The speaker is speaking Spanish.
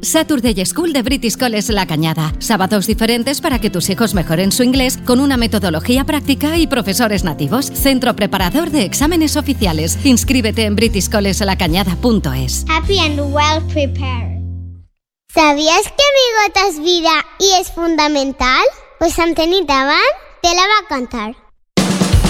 Saturday School de British College La Cañada. Sábados diferentes para que tus hijos mejoren su inglés con una metodología práctica y profesores nativos. Centro preparador de exámenes oficiales. Inscríbete en britishcollegelacañada.es. Happy and well prepared. ¿Sabías que mi gota es vida y es fundamental? Pues Antenita Van te la va a contar.